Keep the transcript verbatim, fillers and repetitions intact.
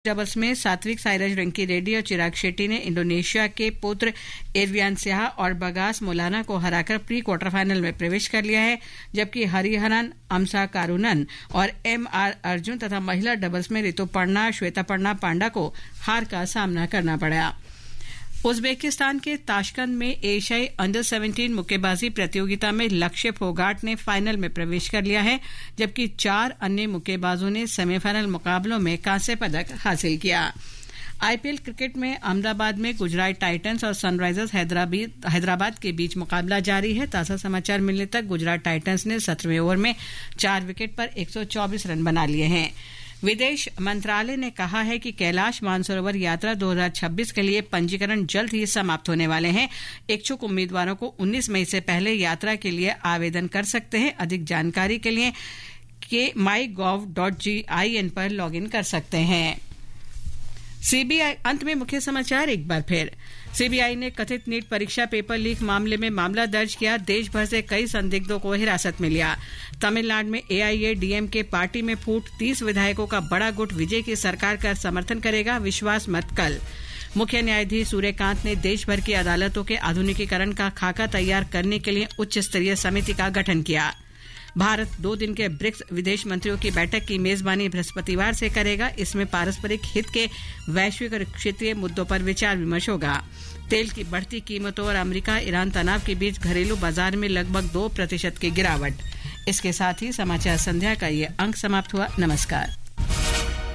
Doubles में सात्विक साईराज रंकी रेड्डी और चिराग शेट्टी ने इंडोनेशिया के पुत्र एरवियान स्याह और बगास मोलाना को हराकर प्री क्वार्टर फाइनल में प्रवेश कर लिया है, जबकि हरिहरन अमसा कारुनन और एम आर अर्जुन तथा महिला डबल्स में ऋतुपर्णा श्वेतापर्णा पांडा को हार का सामना करना पड़ा। उज्बेकिस्तान के ताशकंद में एशियाई अंडर सत्रह मुक्केबाजी प्रतियोगिता में लक्ष्य फोगाट ने फाइनल में प्रवेश कर लिया है, जबकि चार अन्य मुक्केबाजों ने सेमीफाइनल मुकाबलों में कांस्य पदक हासिल किया। आईपीएल क्रिकेट में अहमदाबाद में गुजरात टाइटंस और सनराइजर्स हैदराबाद के बीच मुकाबला जारी है। ताजा समाचार मिलने तक गुजरात टाइटंस ने सत्रहवें ओवर में चार विकेट पर एक सौ चौबीस रन बना लिए हैं। विदेश मंत्रालय ने कहा है कि कैलाश मानसरोवर यात्रा दो हज़ार छब्बीस के लिए पंजीकरण जल्द ही समाप्त होने वाले हैं। इच्छुक उम्मीदवारों को उन्नीस मई से पहले यात्रा के लिए आवेदन कर सकते हैं। अधिक जानकारी के लिए के माई gov dot G I N पर लॉगिन कर सकते हैं। सीबीआई अंत में मुख्य समाचार एक बार फिर। सीबीआई ने कथित नीट परीक्षा पेपर लीक मामले में मामला दर्ज किया। देश भर से कई संदिग्धों को हिरासत में लिया। तमिलनाडु में एआईएडीएमके पार्टी में फूट, तीस विधायकों का बड़ा गुट विजय की सरकार का समर्थन करेगा, विश्वास मत कल। मुख्य न्यायाधीश सूर्यकांत ने देश भर की अदालतों के आधुनिकीकरण का खाका तैयार करने के लिए उच्च स्तरीय समिति का गठन किया। भारत दो दिन के ब्रिक्स विदेश मंत्रियों की बैठक की मेजबानी बृहस्पतिवार से करेगा। इसमें पारस्परिक हित के वैश्विक और क्षेत्रीय मुद्दों पर विचार विमर्श होगा। तेल की बढ़ती कीमतों और अमेरिका ईरान तनाव के बीच घरेलू बाजार में लगभग दो प्रतिशत की गिरावट। इसके साथ ही समाचार संध्या का ये अंक समाप्त हुआ। नमस्कार।